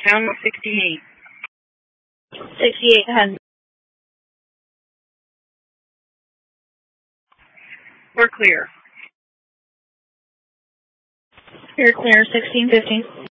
Town 68. 68 ahead. We're clear. You're clear, 1615.